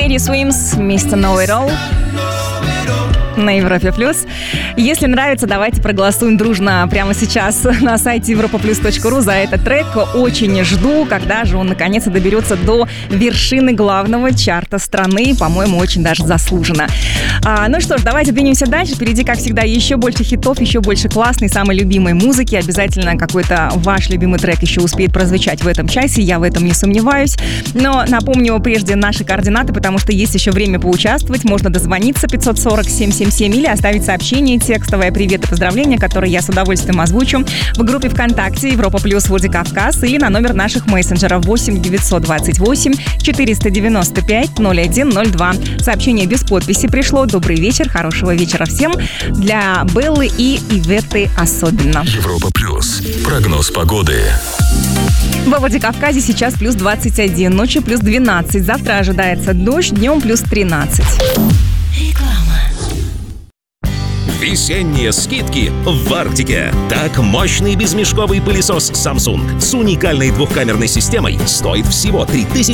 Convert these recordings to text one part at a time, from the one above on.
Teddy Swims, Mr. Know It All на Европе+. Если нравится, давайте проголосуем дружно прямо сейчас на сайте europaplus.ru за этот трек. Очень жду, когда же он наконец-то доберется до вершины главного чарта страны. По-моему, очень даже заслуженно. Ну что ж, давайте двинемся дальше. Впереди, как всегда, еще больше хитов, еще больше классной, самой любимой музыки. Обязательно какой-то ваш любимый трек еще успеет прозвучать в этом часе. Я в этом не сомневаюсь. Но напомню прежде наши координаты, потому что есть еще время поучаствовать. Можно дозвониться 540-777 или оставить сообщение, текстовое «Привет» и поздравления, которые я с удовольствием озвучу в группе ВКонтакте Европа Плюс Владикавказ или на номер наших мессенджеров 8 928 495 0102. Сообщение без подписи пришло. Добрый вечер, хорошего вечера всем. Для Беллы и Иветы особенно. Европа Плюс. Прогноз погоды. Во Владикавказе сейчас плюс 21, ночью плюс 12. Завтра ожидается дождь, днем плюс 13. Весенние скидки в Арктике. Так, мощный безмешковый пылесос Samsung с уникальной двухкамерной системой стоит всего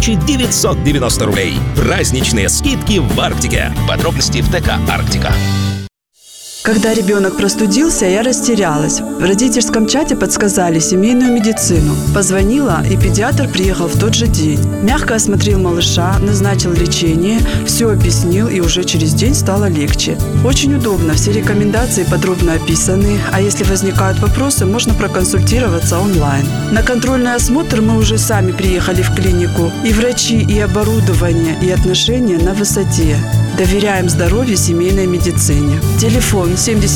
3990 рублей. Праздничные скидки в Арктике. Подробности в ТК «Арктика». Когда ребенок простудился, я растерялась. В родительском чате подсказали семейную медицину. Позвонила, и педиатр приехал в тот же день. Мягко осмотрел малыша, назначил лечение, все объяснил, и уже через день стало легче. Очень удобно, все рекомендации подробно описаны, а если возникают вопросы, можно проконсультироваться онлайн. На контрольный осмотр мы уже сами приехали в клинику. И врачи, и оборудование, и отношения на высоте. Доверяем здоровью семейной медицине. Телефон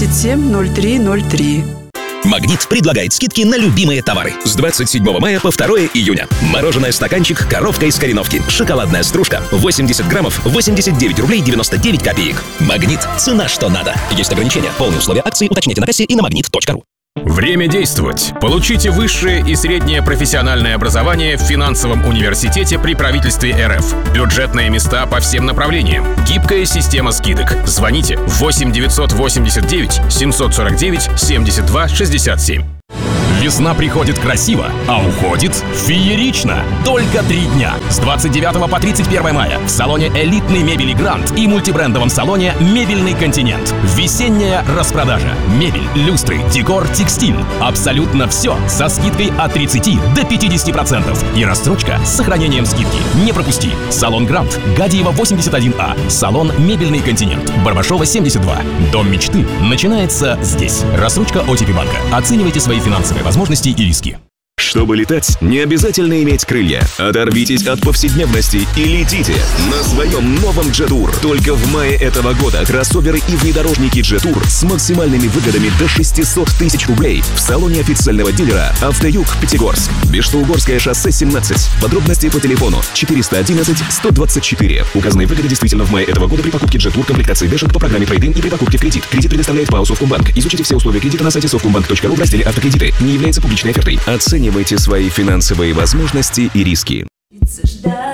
770303. «Магнит» предлагает скидки на любимые товары. С 27 мая по 2 июня. Мороженое стаканчик «Коровка из Кореновки». Шоколадная стружка. 80 граммов. 89 рублей 99 копеек. «Магнит». Цена что надо. Есть ограничения. Полные условия акции уточняйте на кассе и на magnet.ru. Время действовать. Получите высшее и среднее профессиональное образование в финансовом университете при правительстве РФ. Бюджетные места по всем направлениям. Гибкая система скидок. Звоните 8 989 749 72 67. Весна приходит красиво, а уходит феерично. Только 3 дня. С 29 по 31 мая в салоне элитной мебели «Грант» и мультибрендовом салоне «Мебельный континент». Весенняя распродажа. Мебель, люстры, декор, текстиль. Абсолютно все со скидкой от 30 до 50%. И рассрочка с сохранением скидки. Не пропусти. Салон «Грант», Гадиева 81А. Салон «Мебельный континент», Барбашова 72. Дом мечты начинается здесь. Рассрочка ОТП банка. Оценивайте свои финансовые возможности и риски. Чтобы летать, не обязательно иметь крылья. Оторвитесь от повседневности и летите на своем новом Джетур. Только в мае этого года кроссоверы и внедорожники Джетур с максимальными выгодами до 600 тысяч рублей в салоне официального дилера «Автоюг Пятигорск». Бештоугорское шоссе 17. Подробности по телефону 411 124. Указанные выгоды действительно в мае этого года при покупке Джетур комплектации Бэшек по программе Трейд-ин и при покупке в кредит. Кредит предоставляет ПАО Совкомбанк. Изучите все условия кредита на сайте совкомбанк.ру в разделе «Автокредиты». Не является публичной офертой. Оценивайте свои финансовые возможности и риски. Улицы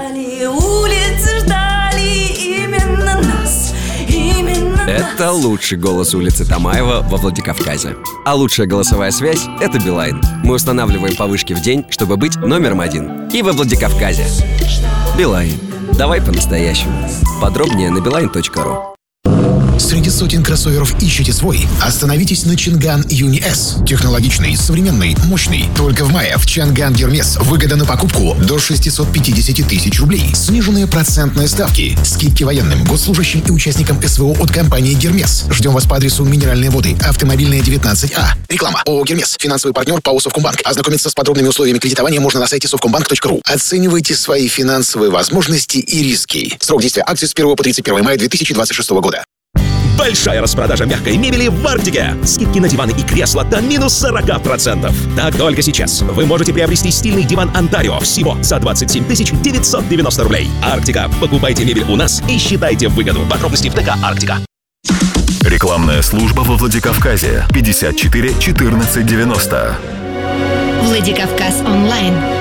ждали именно нас, именно Это лучший голос улицы Тамаева во Владикавказе. А лучшая голосовая связь — это Билайн. Мы устанавливаем повышки в день, чтобы быть номером 1. И во Владикавказе. Билайн. Давай по-настоящему. Подробнее на beeline.ru. Среди сотен кроссоверов ищете свой? Остановитесь на Чинган Юни С. Технологичный, современный, мощный. Только в мае в Чанган Гермес выгода на покупку до 650 тысяч рублей. Сниженные процентные ставки. Скидки военным, госслужащим и участникам СВО от компании Гермес. Ждем вас по адресу Минеральные воды, Автомобильная 19А. Реклама. ООО Гермес. Финансовый партнер ПАО Совкомбанк. Ознакомиться с подробными условиями кредитования можно на сайте совкомбанк.ру. Оценивайте свои финансовые возможности и риски. Срок действия акции с 1 по 31 мая 2026 года. Большая распродажа мягкой мебели в Арктике. Скидки на диваны и кресла до минус 40%. Так только сейчас вы можете приобрести стильный диван Онтарио всего за 27 990 рублей. Арктика. Покупайте мебель у нас и считайте выгоду. Подробности в ТК «Арктика». Рекламная служба во Владикавказе. 54 14 90. Владикавказ онлайн.